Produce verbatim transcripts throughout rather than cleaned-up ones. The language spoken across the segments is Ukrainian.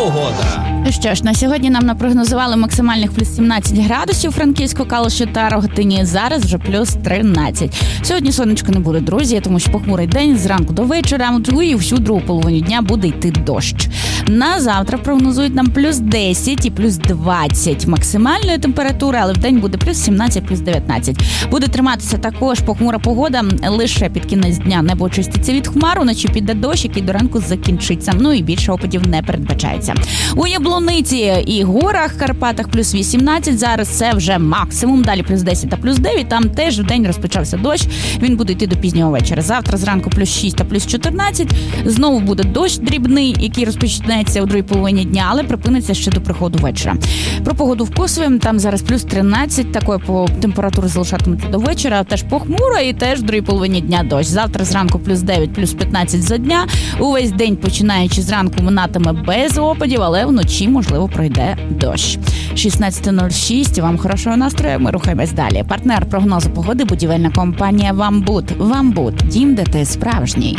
погода. Що ж, на сьогодні нам напрогнозували максимальних плюс сімнадцять градусів Франківську, Калуші та Рогатині. Зараз вже плюс тринадцять. Сьогодні сонечко не буде, друзі, тому що похмурий день зранку до вечора, і всю другу половину дня буде йти дощ. На завтра прогнозують нам плюс десять і плюс двадцять максимальної температури, але в день буде плюс сімнадцять, плюс дев'ятнадцять. Буде триматися також похмура погода, лише під кінець дня небо очиститься від хмар, уночі піде дощ, який до ранку закінчиться. Ну і більше опадів не передбачається. У Яблуниці і горах, Карпатах плюс вісімнадцять, зараз це вже максимум, далі плюс десять та плюс дев'ять, там теж в день розпочався дощ, він буде йти до пізнього вечора. Завтра зранку плюс шість та плюс чотирнадцять, знову буде дощ дрібний, який розпочнеться у другій половині дня, але припиниться ще до приходу вечора. Про погоду в Косові, там зараз плюс тринадцять, такої по температури залишатиметься до вечора, теж похмуро і теж в другій половині дня дощ. Завтра зранку плюс дев'ять, плюс п'ятнадцять за дня, увесь день починаючи зранку минатиме без опадів, але вночі, можливо, пройде дощ. шістнадцята нуль шість, вам хорошого настрою, ми рухаємось далі. Партнер прогнозу погоди – будівельна компанія «Вамбут». «Вамбут» – дім, де ти справжній.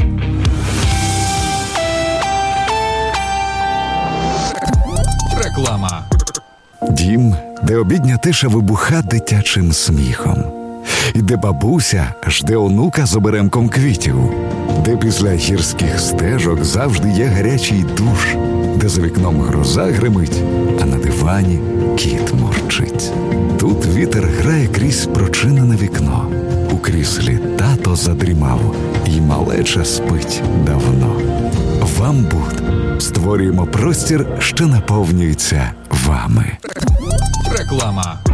Реклама. Дім, де обідня тиша вибуха дитячим сміхом. І де бабуся жде онука з оберемком квітів. Де після гірських стежок завжди є гарячий душ. Де за вікном гроза гримить, а на дивані кіт мурчить. Тут вітер грає крізь прочинене вікно. У кріслі тато задрімав, і малеча спить давно. «Вамбут» – створюємо простір, що наповнюється вами. Реклама.